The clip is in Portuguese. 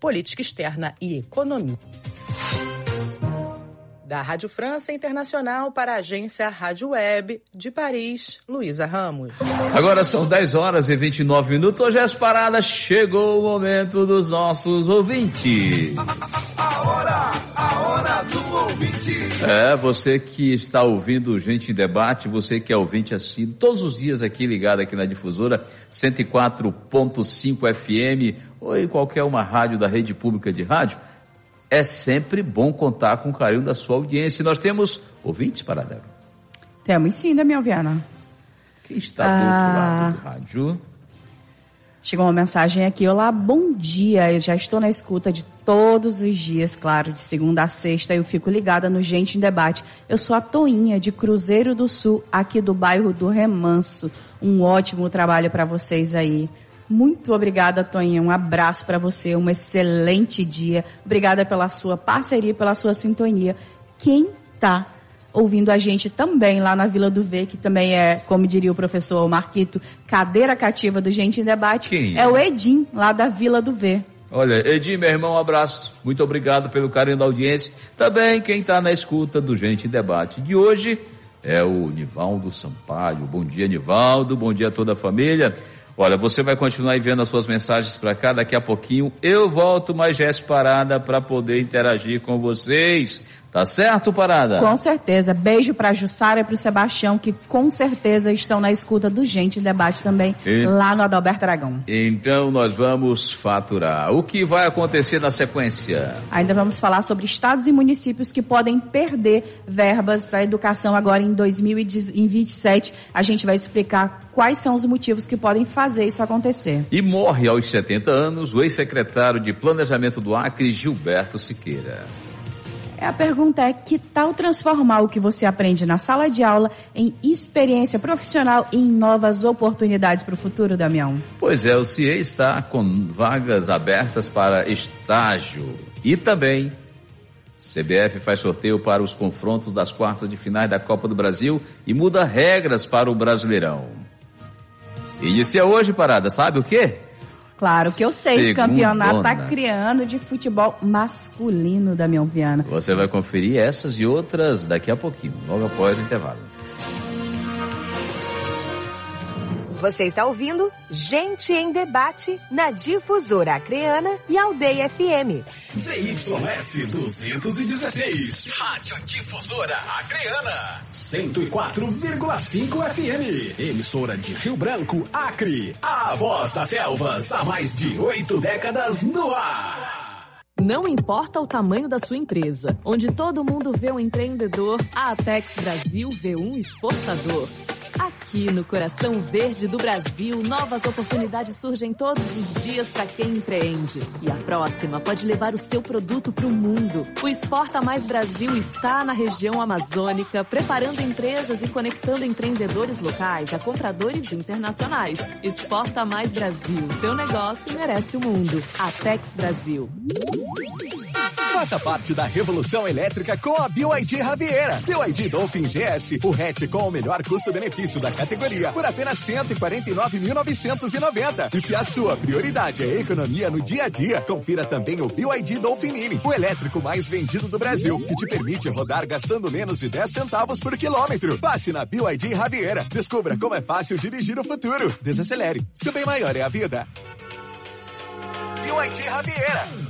política externa e economia. Da Rádio França Internacional para a agência Rádio Web de Paris, Luísa Ramos. Agora são 10h29. Hoje as paradas, chegou o momento dos nossos ouvintes. A hora do ouvinte. Você que está ouvindo Gente em Debate, você que é ouvinte assíduo, todos os dias aqui ligado aqui na Difusora 104.5 FM ou em qualquer uma rádio da rede pública de rádio. É sempre bom contar com o carinho da sua audiência. Nós temos ouvintes, Paradela? Temos sim, Damião Viana. Quem está do outro lado do rádio? Chegou uma mensagem aqui. Olá, bom dia. Eu já estou na escuta de todos os dias, claro, de segunda a sexta. Eu fico ligada no Gente em Debate. Eu sou a Toinha, de Cruzeiro do Sul, aqui do bairro do Remanso. Um ótimo trabalho para vocês aí. Muito obrigada, Toinha. Um abraço para você, um excelente dia. Obrigada pela sua parceria, pela sua sintonia. Quem está ouvindo a gente também lá na Vila do V, que também é, como diria o professor Marquito, cadeira cativa do Gente em Debate, quem é o Edim, lá da Vila do V. Olha, Edim, meu irmão, um abraço. Muito obrigado pelo carinho da audiência. Também quem está na escuta do Gente em Debate de hoje é o Nivaldo Sampaio. Bom dia, Nivaldo. Bom dia a toda a família. Olha, você vai continuar enviando as suas mensagens para cá, daqui a pouquinho eu volto, mas já é Parada para poder interagir com vocês. Tá certo, Parada? Com certeza. Beijo para a Jussara e para o Sebastião, que com certeza estão na escuta do Gente em Debate também, lá no Adalberto Aragão. Então nós vamos faturar. O que vai acontecer na sequência? Ainda vamos falar sobre estados e municípios que podem perder verbas da educação agora em 2027. A gente vai explicar quais são os motivos que podem fazer isso acontecer. E morre aos 70 anos o ex-secretário de Planejamento do Acre, Gilberto Siqueira. A pergunta é: que tal transformar o que você aprende na sala de aula em experiência profissional e em novas oportunidades para o futuro, Damião? Pois é, o CIE está com vagas abertas para estágio. E também, CBF faz sorteio para os confrontos das quartas de finais da Copa do Brasil e muda regras para o Brasileirão. Inicia hoje, Parada, sabe o quê? Claro que eu sei, o campeonato está Segundona. criando de futebol masculino, Damião Viana. Você vai conferir essas e outras daqui a pouquinho, logo após o intervalo. Você está ouvindo Gente em Debate na Difusora Acreana e Aldeia FM. ZYS 216, Rádio Difusora Acreana, 104,5 FM, emissora de Rio Branco, Acre, a voz das selvas, há mais de 8 décadas no ar. Não importa o tamanho da sua empresa, onde todo mundo vê um empreendedor, a Apex Brasil vê um exportador. Aqui no coração verde do Brasil, novas oportunidades surgem todos os dias para quem empreende. E a próxima pode levar o seu produto para o mundo. O Exporta Mais Brasil está na região amazônica, preparando empresas e conectando empreendedores locais a compradores internacionais. Exporta Mais Brasil. Seu negócio merece o mundo. Apex Brasil. Faça parte da revolução elétrica com a BYD Riviera. BYD Dolphin GS, o hatch com o melhor custo-benefício da categoria, por apenas R$ 149.990. E se a sua prioridade é economia no dia a dia, confira também o BYD Dolphin Mini, o elétrico mais vendido do Brasil, que te permite rodar gastando menos de 10 centavos por quilômetro. Passe na BYD Riviera. Descubra como é fácil dirigir o futuro. Desacelere. Seu bem maior é a vida. BYD Riviera.